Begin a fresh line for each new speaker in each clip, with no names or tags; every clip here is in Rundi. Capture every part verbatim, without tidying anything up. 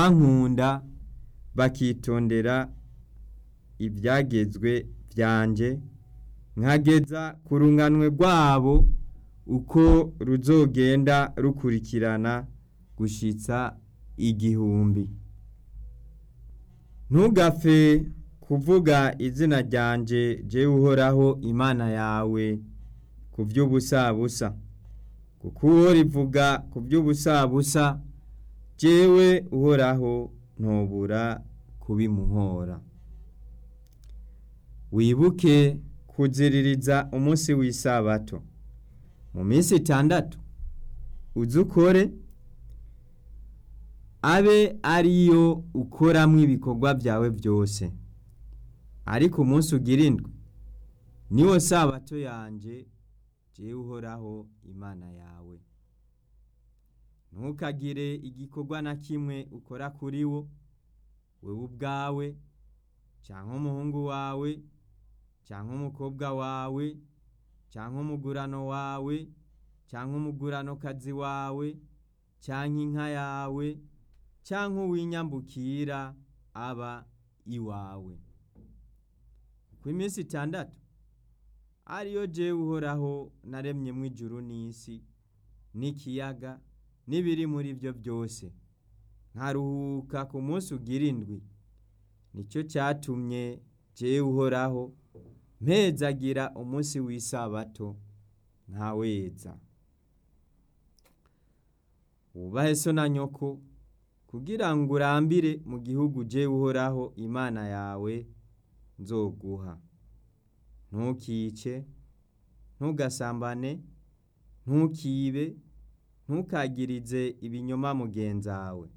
abankunda bakitondera ibyagezwe byanje, nkageza ku runganwe rwabo uko ruzogenda rukurikirana gushitsa igihumbi. Ntugapfe kuvuga izina ryanje jewe Uhoraho Imana yawe ku vy'ubusabusa, kuko uwo rivuga ku vy'ubusabusa jewe Uhoraho ntobura kubimuhora. Wibuke kuziririza umunsi w'isabato. Mu minsi itandatu uzukore, abe ariyo ukoramwo ibikorwa vyawe vyose, ariko umunsi ugira indwi niwo sabato yanje jewe Uhoraho Imana yawe. Ntukagire igikorwa na kimwe ukora kuri wo, wewe ubwawe canke umuhungu wawe canke umukobwa wawe canke umugurano wawe canke umuguranokazi wawe canke inka yawe canke uwinyambukira aba iwawe. Ku minsi itandatu ariyo jewe Uhoraho naremyemwo ijuru n'isi n'ikiyaga n'ibiri muri vyo byose, nkaruhuka ku munsi ugira indwi. Nico catumye jewe Uhoraho mpezagira umunsi w'isabato nkaweza. Wubahe so na nyoko kugira ngo urambire mu gihugu jewe Uhoraho Imana yawe nzoguha. Ntukice, ntugasambane, ntukibe, ntukagirize ibinyoma mugenzawe.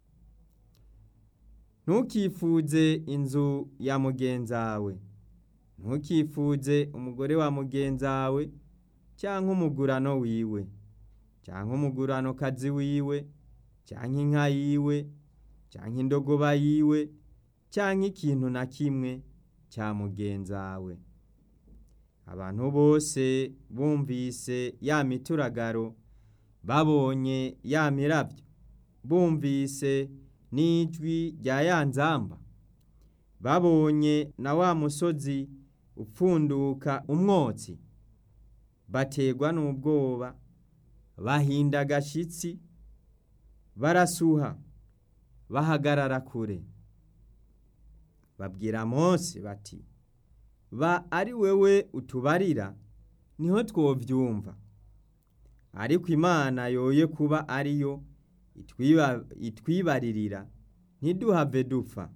Ntukifuze inzu ya mugenzawe, ntukifuze umugore wa mugenzawe canke umugurano wiwe canke umuguranokazi wiwe canke inka yiwe canke indogoba yiwe canke ikintu na kimwe ca mugenzawe. Abantu bose bumvise ya mituragaro, babonye ya miravyo, bumvise n'ijwi rya ya nzamba, babonye na wa musozi upfunduka umwotsi, bategwa n'ubwoba, bahinda agashitsi, barasuha, bahagarara kure. Babwira Mose bati, ba ari wewe utubarira niho twovyumva, ariko Imana yoye kuba ariyo itwiba itwibaririra ntiduhave dupfa.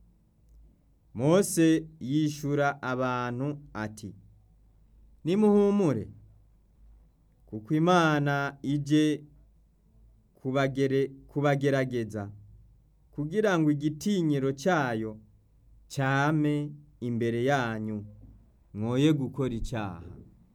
Mose yishura abantu ati, nimuhumure, kuko Imana ije kubagere kubagerageza kugira ngo igitinyiro cyayo cyame imbere yanyu, mwoye gukora icyaha.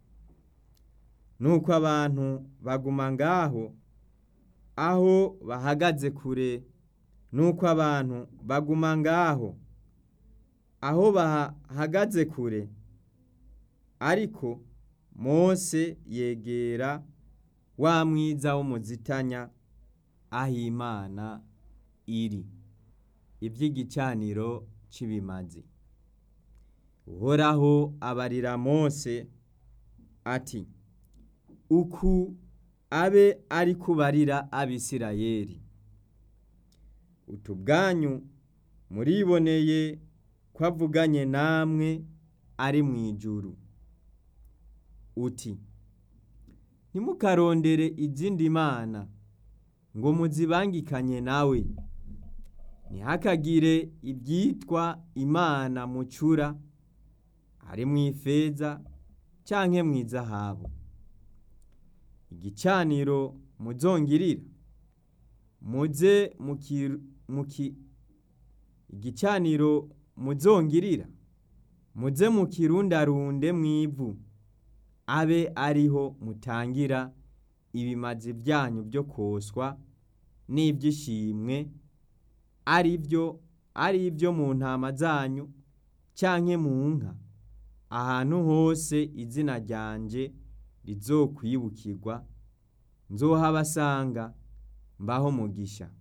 Nuko abantu baguma ngaho aho bahagaze kure, nuko abantu baguma ngaho aho bahagaze kure, ariko Mose yegera wa mwiza w'umuzitanya aho Imana iri, ivy'igicaniro c'ibimazi. Uhoraho abarira Mose ati, uku abe ari kubarira Abisirayeli, utubwanyu muriboneye ko avuganye namwe ari mw'ijuru. Uti, ntimukarondere izindi mana ngo muzibangikanye nawe, ntihakagire ibyitwa imana mucura, ari mw'ifeza canke mw'izahabu. Igicaniro muzongirira muze muki igicaniro muzongirira muze mukirundarunde mw'ivu, abe ariho mutangira ibimazi byanyu byo koswa n'ibyishimwe, ari byo ari ibyo mu ntama zanyu canke mu nka, ahantu hose izina ryanje rizokwibukirwa, nzohabasanga mbaho mugisha.